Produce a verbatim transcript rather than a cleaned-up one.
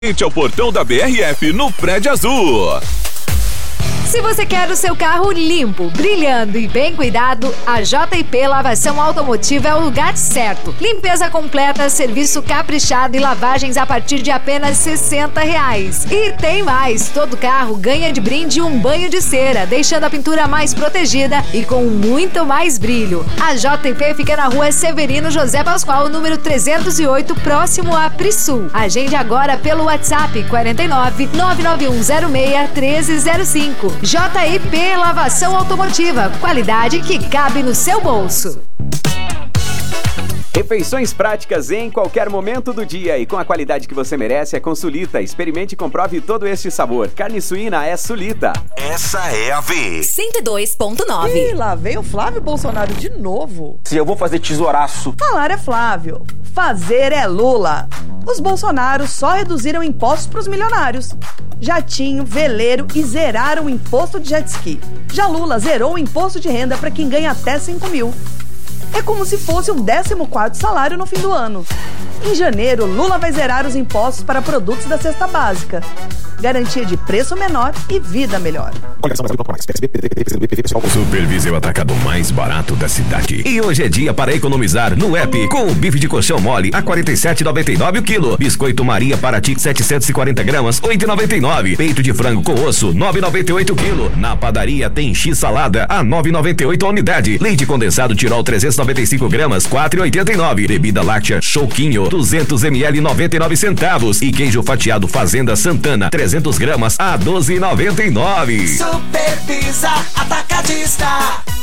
Frente ao portão da B R F no Prédio Azul. Se você quer o seu carro limpo, brilhando e bem cuidado, a J e P Lavação Automotiva é o lugar certo. Limpeza completa, serviço caprichado e lavagens a partir de apenas sessenta reais. E tem mais, todo carro ganha de brinde um banho de cera, deixando a pintura mais protegida e com muito mais brilho. A J e P fica na rua Severino José Pascoal, número trezentos e oito, próximo a Prisul. Agende agora pelo WhatsApp quarenta e nove, nove nove um zero seis, um três zero cinco. J e P Lavação Automotiva, qualidade que cabe no seu bolso. Refeições práticas em qualquer momento do dia e com a qualidade que você merece é com Sulita. Experimente e comprove todo este sabor. Carne suína é Sulita. Essa é a V. cento e dois ponto nove. Ih, lá veio o Flávio Bolsonaro de novo. Se eu vou fazer tesouraço. Falar é Flávio, fazer é Lula. Os Bolsonaros só reduziram impostos para os milionários. Jatinho, veleiro e zeraram o imposto de jet ski. Já Lula zerou o imposto de renda para quem ganha até cinco mil. É como se fosse um décimo quarto salário no fim do ano. Em janeiro, Lula vai zerar os impostos para produtos da cesta básica. Garantia de preço menor e vida melhor. Superviseu Atacado mais barato da cidade. E hoje é dia para economizar no app. Com o bife de colchão mole a quarenta e sete reais e noventa e nove centavos o quilo. Biscoito Maria Paraty setecentos e quarenta gramas, oito reais e noventa e nove centavos. Peito de frango com osso, nove reais e noventa e oito centavos o quilo. Na padaria tem X salada a nove reais e noventa e oito centavos a unidade. Leite condensado Tirol trezentos e noventa e cinco gramas, quatro reais e oitenta e nove centavos. Bebida láctea Choquinho duzentos mililitros, noventa e nove centavos. E queijo fatiado Fazenda Santana trezentos gramas a doze reais e noventa e nove centavos. Supervisa Atacadista.